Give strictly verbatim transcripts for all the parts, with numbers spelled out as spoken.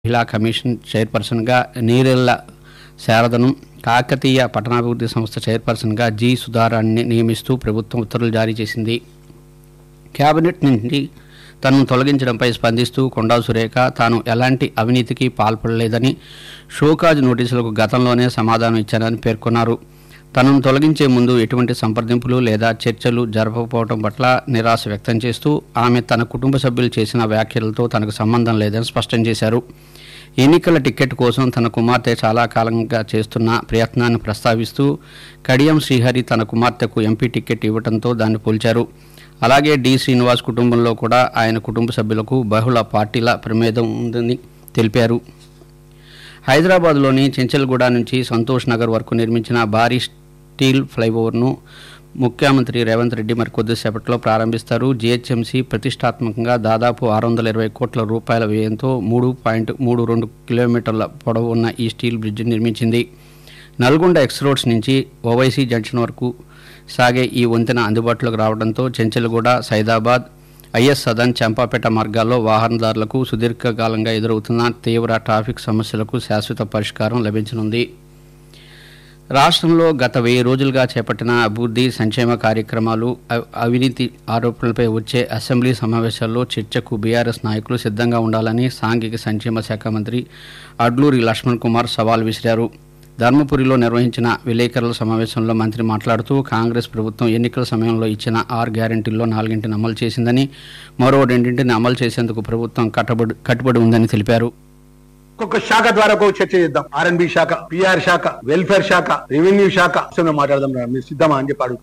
మహిళా కమిషన్ చైర్పర్సన్గా నీరెళ్ల శారదను, కాకతీయ పట్టణాభివృద్ధి సంస్థ చైర్పర్సన్గా జి సుధారాణిని నియమిస్తూ ప్రభుత్వం ఉత్తర్వులు జారీ చేసింది. కేబినెట్ నుంచి తనను తొలగించడంపై స్పందిస్తూ కొండా సురేఖ తాను ఎలాంటి అవినీతికి పాల్పడలేదని, షోకాజ్ నోటీసులకు గతంలోనే సమాధానం ఇచ్చానని పేర్కొన్నారు. తనను తొలగించే ముందు ఎటువంటి సంప్రదింపులు లేదా చర్చలు జరపకపోవడం పట్ల నిరాశ వ్యక్తం చేస్తూ ఆమె తన కుటుంబ సభ్యులు చేసిన వ్యాఖ్యలతో తనకు సంబంధం లేదని స్పష్టం చేశారు. ఎన్నికల టికెట్ కోసం తన కుమార్తె చాలా కాలంగా చేస్తున్న ప్రయత్నాన్ని ప్రస్తావిస్తూ కడియం శ్రీహరి తన కుమార్తెకు ఎంపీ టికెట్ ఇవ్వడంతో దాన్ని పోల్చారు. అలాగే డి శ్రీనివాస్ కుటుంబంలో కూడా ఆయన కుటుంబ సభ్యులకు బహుళ పార్టీల ప్రమేదం ఉందని తెలిపారు. హైదరాబాద్లోని చెంచల్గూడ నుంచి సంతోష్ నగర్ వరకు నిర్మించిన భారీ స్టీల్ ఫ్లైఓవర్ను ముఖ్యమంత్రి రేవంత్ రెడ్డి మరి కొద్దిసేపట్లో ప్రారంభిస్తారు. జీహెచ్ఎంసీ ప్రతిష్టాత్మకంగా దాదాపు ఆరు వందల ఇరవై కోట్ల రూపాయల వ్యయంతో మూడు పాయింట్ మూడు రెండు కిలోమీటర్ల పొడవు ఉన్న ఈ స్టీల్ బ్రిడ్జ్ నిర్మించింది. నల్గొండ ఎక్స్ రోడ్స్ నుంచి ఓవైసీ జంక్షన్ వరకు సాగే ఈ వంతెన అందుబాటులోకి రావడంతో చెంచల్గూడ, సైదాబాద్, ఐఎస్ సదన్, చంపాపేట మార్గాల్లో వాహనదారులకు సుదీర్ఘకాలంగా ఎదురవుతున్న తీవ్ర ట్రాఫిక్ సమస్యలకు శాశ్వత పరిష్కారం లభించనుంది. రాష్ట్రంలో గత వెయ్యి రోజులుగా చేపట్టిన అభివృద్ధి సంక్షేమ కార్యక్రమాలు, అవినీతి ఆరోపణలపై వచ్చే అసెంబ్లీ సమావేశాల్లో చర్చకు బీఆర్ఎస్ నాయకులు సిద్ధంగా ఉండాలని సాంఘిక సంక్షేమ శాఖ మంత్రి అడ్లూరి లక్ష్మణ్ కుమార్ సవాల్ విసిరారు. ధర్మపురిలో నిర్వహించిన విలేకరుల సమావేశంలో మంత్రి మాట్లాడుతూ కాంగ్రెస్ ప్రభుత్వం ఎన్నికల సమయంలో ఇచ్చిన ఆరు గ్యారెంటీల్లో నాలుగింటిని అమలు చేసిందని, మరో రెండింటిని అమలు చేసేందుకు ప్రభుత్వం కట్టుబడి కట్టుబడి ఉందని తెలిపారు. ఒక్కొక్క శాఖ ద్వారా ఒక చర్చ చేద్దాం. ఆర్ఎన్బి శాఖ, పిఆర్ శాఖ, వెల్ఫేర్ శాఖ, రెవెన్యూ శాఖ మాట్లాడదాం. మీరు సిద్ధమా అని చెప్పాడు.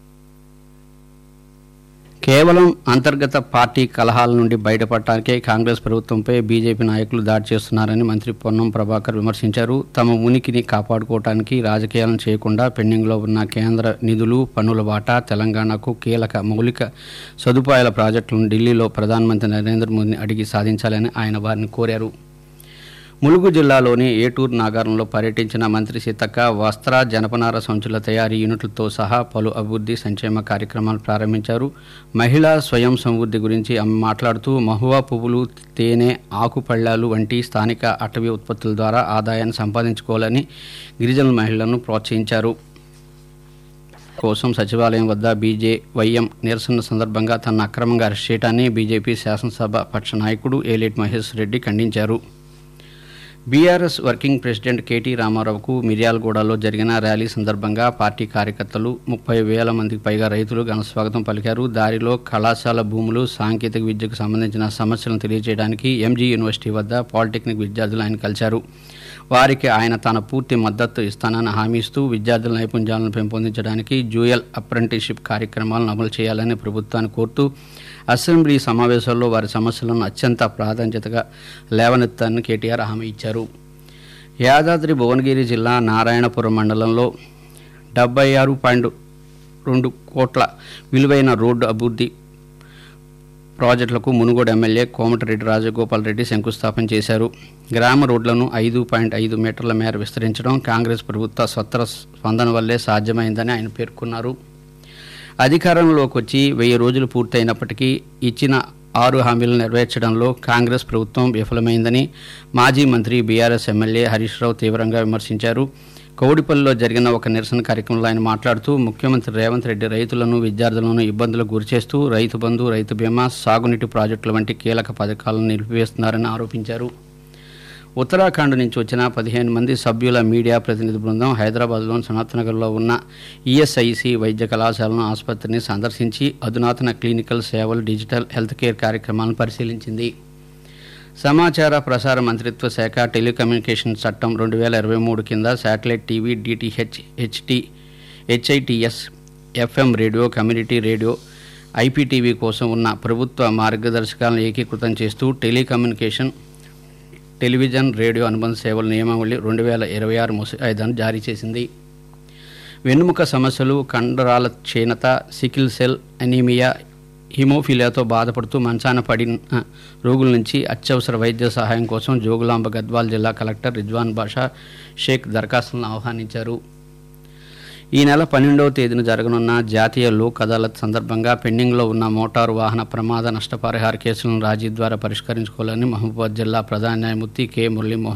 కేవలం అంతర్గత పార్టీ కలహాల నుండి బయటపడటానికే కాంగ్రెస్ ప్రభుత్వంపై బీజేపీ నాయకులు దాడి చేస్తున్నారని మంత్రి పొన్నం ప్రభాకర్ విమర్శించారు. తమ ఉనికిని కాపాడుకోవడానికి రాజకీయాలను చేయకుండా పెండింగ్లో ఉన్న కేంద్ర నిధులు, పన్నుల వాటా, తెలంగాణకు కీలక మౌలిక సదుపాయాల ప్రాజెక్టులను ఢిల్లీలో ప్రధానమంత్రి నరేంద్ర మోదీని అడిగి సాధించాలని ఆయన వారిని కోరారు. ములుగు జిల్లాలోని ఏటూరు నాగారంలో పర్యటించిన మంత్రి సీతక్క వస్త్ర, జనపనార సంచుల తయారీ యూనిట్లతో సహా పలు అభివృద్ధి సంక్షేమ కార్యక్రమాలు ప్రారంభించారు. మహిళా స్వయం సమృద్ధి గురించి ఆమె మాట్లాడుతూ మహువా పువ్వులు, తేనె, ఆకుపళ్ళాలు వంటి స్థానిక అటవీ ఉత్పత్తుల ద్వారా ఆదాయాన్ని సంపాదించుకోవాలని గిరిజన మహిళలను ప్రోత్సహించారు. కోసం సచివాలయం వద్ద బీజేవైఎం నిరసన సందర్భంగా తన అక్రమంగా అరెస్ట్ చేయడాన్ని బీజేపీ శాసనసభ పక్ష నాయకుడు ఏలేటి మహేష్ రెడ్డి ఖండించారు. బీఆర్ఎస్ వర్కింగ్ ప్రెసిడెంట్ కేటీ రామారావుకు మిర్యాలగూడలో జరిగిన ర్యాలీ సందర్భంగా పార్టీ కార్యకర్తలు, ముప్పై వేల మందికి పైగా రైతులు ఘనస్వాగతం పలికారు. దారిలో కళాశాల భూములు, సాంకేతిక విద్యకు సంబంధించిన సమస్యలను తెలియజేయడానికి ఎంజీ యూనివర్సిటీ వద్ద పాలిటెక్నిక్ విద్యార్థులు ఆయన కలిశారు. వారికి ఆయన తన పూర్తి మద్దతు ఇస్తానని హామీ ఇస్తూ విద్యార్థుల నైపుణ్యాలను పెంపొందించడానికి డ్యూయల్ అప్రెంటిస్షిప్ కార్యక్రమాలను అమలు చేయాలని ప్రభుత్వాన్ని కోరుతూ అసెంబ్లీ సమావేశాల్లో వారి సమస్యలను అత్యంత ప్రాధాన్యతగా లేవనెత్తాలని కేటీఆర్ హామీ ఇచ్చారు. యాదాద్రి భువనగిరి జిల్లా నారాయణపురం మండలంలో డెబ్బై ఆరు పాయింట్ రెండు కోట్ల విలువైన రోడ్డు అభివృద్ధి ప్రాజెక్టులకు మునుగోడు ఎమ్మెల్యే కోమటిరెడ్డి రాజగోపాల్ రెడ్డి శంకుస్థాపన చేశారు. గ్రామ రోడ్లను ఐదు పాయింట్ ఐదు మీటర్ల మేర విస్తరించడం కాంగ్రెస్ ప్రభుత్వ స్వత్ర స్పందన వల్లే సాధ్యమైందని ఆయన పేర్కొన్నారు. అధికారంలోకి వచ్చి వెయ్యి రోజులు పూర్తయినప్పటికీ ఇచ్చిన ఆరు హామీలను నెరవేర్చడంలో కాంగ్రెస్ ప్రభుత్వం విఫలమైందని మాజీ మంత్రి బీఆర్ఎస్ ఎమ్మెల్యే హరీష్ రావు తీవ్రంగా విమర్శించారు. కౌడిపల్లిలో జరిగిన ఒక నిరసన కార్యక్రమంలో ఆయన మాట్లాడుతూ ముఖ్యమంత్రి రేవంత్ రెడ్డి రైతులను, విద్యార్థులను ఇబ్బందులకు గురిచేస్తూ రైతు బంధు, రైతు బీమా, సాగునీటి ప్రాజెక్టుల వంటి కీలక పథకాలను నిలిపివేస్తున్నారని ఆరోపించారు. ఉత్తరాఖండ్ నుంచి వచ్చిన పదిహేను మంది సభ్యుల మీడియా ప్రతినిధి బృందం హైదరాబాద్లోని సనత్నగర్లో ఉన్న ఈఎస్ఐసి వైద్య కళాశాలను, ఆసుపత్రిని సందర్శించి అధునాతన క్లినికల్ సేవలు, డిజిటల్ హెల్త్ కేర్ కార్యక్రమాలను పరిశీలించింది. సమాచార ప్రసార మంత్రిత్వ శాఖ టెలికమ్యూనికేషన్ చట్టం రెండు వేల ఇరవై మూడు కింద satellite TV, DTH, HT, HITS, FM radio, community radio, IPTV కోసం ఉన్న ప్రభుత్వ మార్గదర్శకాలను ఏకీకృతం చేస్తూ టెలికమ్యూనికేషన్, టెలివిజన్, రేడియో అనుబంధ సేవల నియమావళి రెండు వేల ఇరవై ఆరు ముసాయిదాను జారీ చేసింది. వెన్నుముక సమస్యలు, కండరాల క్షీణత, సికిల్ సెల్ అనీమియా, హిమోఫిలియాతో బాధపడుతూ మంచాన పడిన రోగుల నుంచి అత్యవసర వైద్య సహాయం కోసం జోగులాంబ గద్వాల్ జిల్లా కలెక్టర్ రిజ్వాన్ బాషా షేక్ దరఖాస్తులను ఆహ్వానించారు. ఈ నెల పన్నెండవ తేదీన జరగనున్న జాతీయ లోక్ అదాలత్ సందర్భంగా పెండింగ్లో ఉన్న మోటారు వాహన ప్రమాద నష్టపరిహార కేసులను రాజీ ద్వారా పరిష్కరించుకోవాలని మహబూబాబాద్ జిల్లా ప్రధాన న్యాయమూర్తి కె మురళీమోహన్